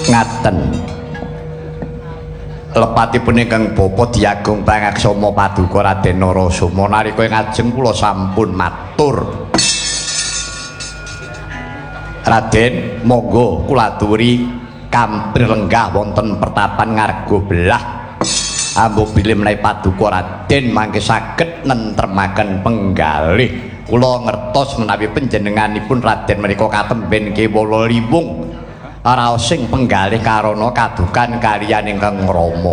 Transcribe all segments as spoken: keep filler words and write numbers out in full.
ngaten lepatipun ingkang Bapa Diagung Pangaksama Paduka Raden Narasoma nalika ngajeng kula sampun matur Raden monggo kula aturi kampir lenggah wonten pertapan ngarga belah ambo bilih menawi Paduka Raden mangke saged nentremaken penggalih kula ngertos menawi panjenenganipun Raden menika katemben kewala liwung raosing penggalih karana kadukan kaliyan ingkang Rama.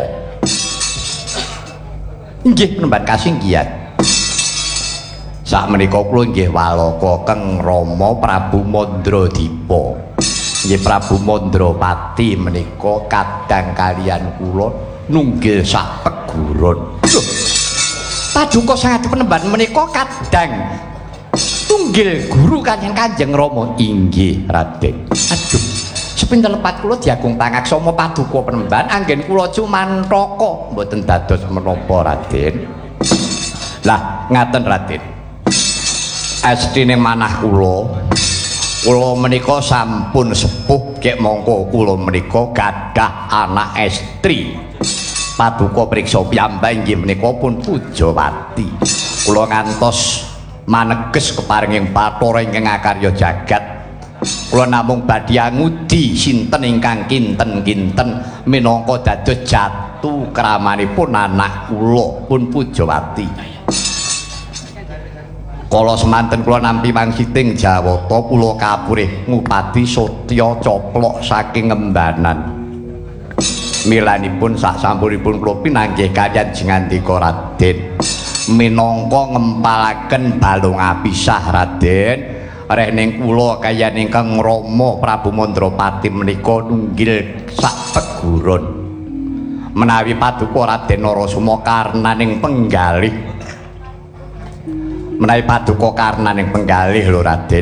Inggih penemban kasinggihan. Sakmenika kula inggih walaka Kang Rama Prabu Mandradipa. Inggih Prabu Mandrapati menika kadang kaliyan kula nunggil sak peguron. Lho. Paduka sanget penemban menika kadang tunggil guru kanjeng Kanjeng Rama. Inggih Raden. Aduh. Sepinten lepat kula Diagung Pangaksama Paduka penemban anggen kula cumantaka mboten dados menapa Raden. Lah ngaten Raden. Astine manah kula kula menika sampun sepuh kek mongko kula menika gadah anak estri. Paduka priksa piyambak inggih menika pun Pujawati. Kula ngantos maneges keparinging Bathara ingkang akarya jagat. Kula namung badhe ngudi sinten ingkang kinten-kinten minangka dados jatu kramanipun anak kula pun Pujawati. Kala semanten kula nampi wangsiting Jawata kula kapurih ngupadi Satya Coplok saking Ngembanan. Milanipun sak sampunipun kula pinanggih kaliyan jengandika Raden minangka ngempalaken balung apisah Raden. Reh ning kula kaya ingkang Rama Prabu Mandrapati menika nunggil sak peguron menawi Paduka Raden Narasoma karnaning penggalih menawi Paduka karnaning penggalih lho Raden.